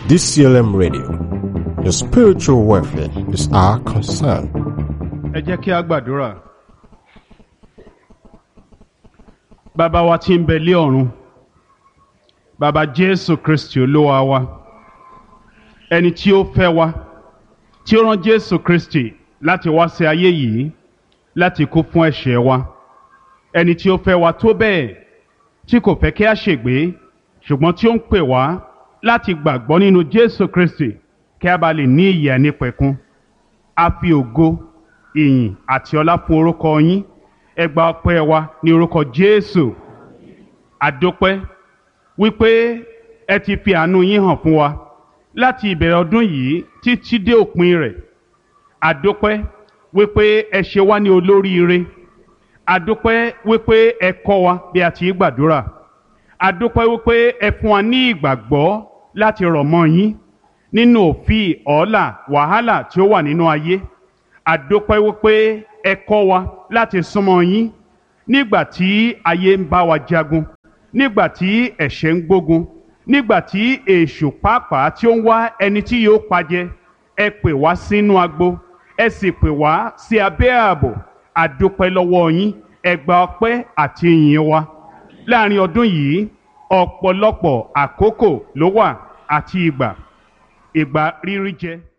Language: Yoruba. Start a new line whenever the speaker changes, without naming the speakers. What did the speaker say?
DCLM Radio. Your spiritual welfare is our concern.
Ẹ jẹ́ kí a gbàdúrà. Bàbá wa tí ń bẹ lé ọ̀run, Bàbá Jésù Kristi Olúwa wa, ẹni tí ó fẹ́ wa, tí ó rán Jésù Kristi láti wá sí ayé yìí láti kú fún ẹ̀ṣẹ̀ wa, ẹni tí ó fẹ́ wa tó bẹ́ẹ̀ tí kò fẹ́ kí a ṣègbé ṣùgbọ́n tí ó ń pè wá láti gbàgbọ́ nínú Jésù Kristi kí a bá lè ní ìyè àìnípẹ̀kun. A fi ògo, ìyìn àti ọlá fún orúkọ yín. Ẹ gba ọpẹ́ wa ní orúkọ Jésù. Àdópẹ́ wípé ẹ ti fi àánú yín hàn fún wa láti ìbẹ̀rẹ̀ ọdún yìí títí dé òpin rẹ̀. Àdópẹ́ wípé ẹ ṣe wá ní olóríire. Àdópẹ́ wípé ẹ kọ́ wa bí a ti gbàdúrà. Àdópẹ́ wípé ẹ fún wa ní ìgbàgbọ́ láti rọ̀ mọ́ yín nínú òfin ọ̀ọ́là wàhálà tí ó wà nínú ayé. Àdópẹ́ wípé ẹ kọ́ wa láti súnmọ́ yín nígbà tí ayé ń bá wa jagun, nígbà tí ẹ̀ṣẹ̀ ń gbógun, nígbà tí èṣù pàápàá tí ó ń wá ẹni tí yóò pajẹ. Ẹ pè wá sínú agbo, ẹ sì pè wá sí abẹ́ ààbò. Àdópẹ́ lọ́wọ́ yín. Ẹ gba ọpẹ́ àti ìyìn wa. Láàrin ọdún yìí ọ̀pọ̀lọpọ̀ àkókò ló wà àti ìgbà rírí jẹ,